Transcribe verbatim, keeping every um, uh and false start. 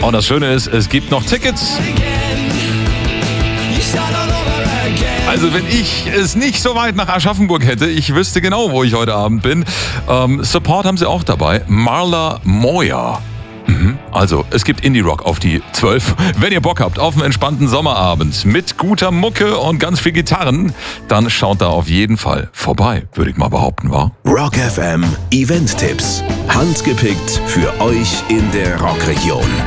Und das Schöne ist, es gibt noch Tickets. Also wenn ich es nicht so weit nach Aschaffenburg hätte, ich wüsste genau, wo ich heute Abend bin. Ähm, Support haben sie auch dabei. Marla Moya. Mhm. Also, es gibt Indie-Rock auf die zwölf. Wenn ihr Bock habt auf einen entspannten Sommerabend mit guter Mucke und ganz viel Gitarren, dann schaut da auf jeden Fall vorbei, würde ich mal behaupten, wa? Rock F M Event-Tipps. Handgepickt für euch in der Rockregion.